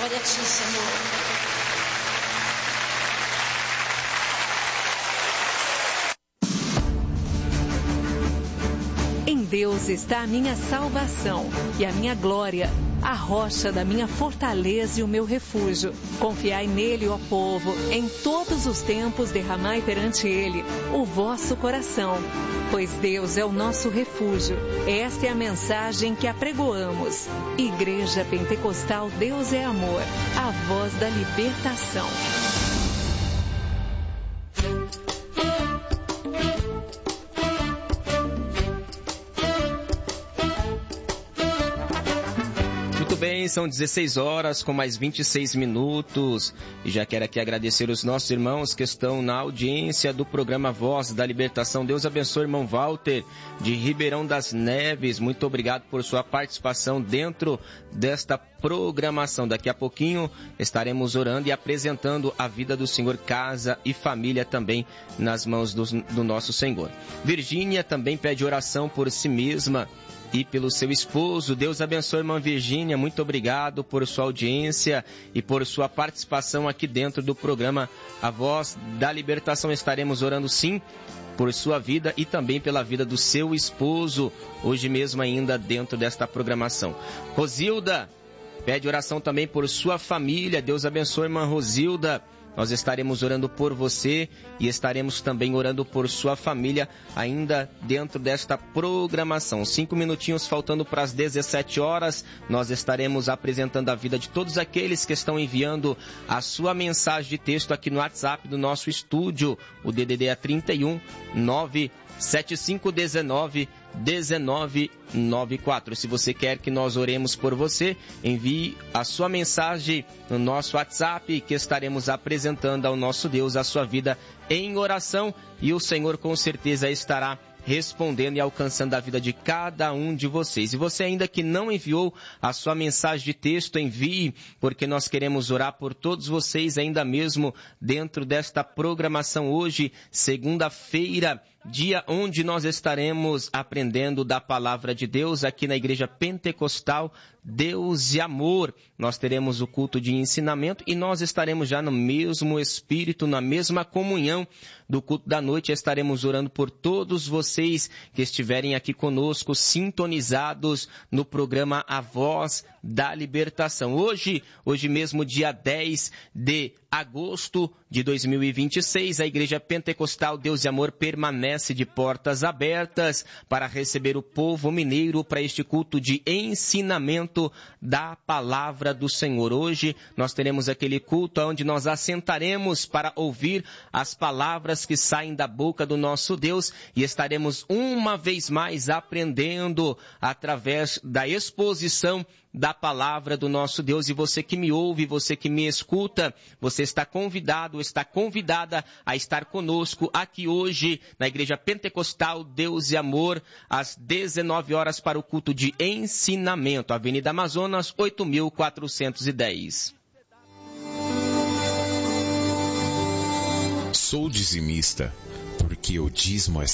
Glória a Ti, Senhor. Em Deus está a minha salvação e a minha glória, a rocha da minha fortaleza e o meu refúgio. Confiai nele, ó povo, em todos os tempos derramai perante ele o vosso coração. Pois Deus é o nosso refúgio. Esta é a mensagem que apregoamos. Igreja Pentecostal Deus é Amor, a voz da libertação. Bem, são 16 horas com mais 26 minutos e já quero aqui agradecer os nossos irmãos que estão na audiência do programa Voz da Libertação. Deus abençoe, irmão Walter de Ribeirão das Neves, muito obrigado por sua participação dentro desta programação. Daqui a pouquinho estaremos orando e apresentando a vida do Senhor, casa e família também nas mãos do nosso Senhor. Virgínia também pede oração por si mesma e pelo seu esposo. Deus abençoe, irmã Virgínia, muito obrigado por sua audiência e por sua participação aqui dentro do programa A Voz da Libertação. Estaremos orando sim por sua vida e também pela vida do seu esposo, hoje mesmo ainda dentro desta programação. Rosilda pede oração também por sua família. Deus abençoe, irmã Rosilda. Nós estaremos orando por você e estaremos também orando por sua família ainda dentro desta programação. 5 minutinhos faltando para as 17 horas, nós estaremos apresentando a vida de todos aqueles que estão enviando a sua mensagem de texto aqui no WhatsApp do nosso estúdio. O DDD é 31 97519 1994. Se você quer que nós oremos por você, envie a sua mensagem no nosso WhatsApp, que estaremos apresentando ao nosso Deus a sua vida em oração e o Senhor com certeza estará respondendo e alcançando a vida de cada um de vocês. E você ainda que não enviou a sua mensagem de texto, envie, porque nós queremos orar por todos vocês ainda mesmo dentro desta programação hoje, segunda-feira, dia onde nós estaremos aprendendo da palavra de Deus aqui na Igreja Pentecostal Deus e Amor. Nós teremos o culto de ensinamento e nós estaremos já no mesmo espírito, na mesma comunhão do culto da noite. Estaremos orando por todos vocês que estiverem aqui conosco, sintonizados no programa A Voz da Libertação. Hoje mesmo, dia 10 de agosto de 2026, a Igreja Pentecostal Deus e Amor permanece de portas abertas para receber o povo mineiro para este culto de ensinamento da palavra do Senhor. Hoje nós teremos aquele culto onde nós assentaremos para ouvir as palavras que saem da boca do nosso Deus e estaremos uma vez mais aprendendo através da exposição da palavra do nosso Deus. E você que me ouve, você que me escuta, você está convidado, está convidada a estar conosco aqui hoje na Igreja Pentecostal Deus e Amor, às 19 horas para o culto de ensinamento, Avenida Amazonas, 8410. Sou dizimista, porque o dízimo é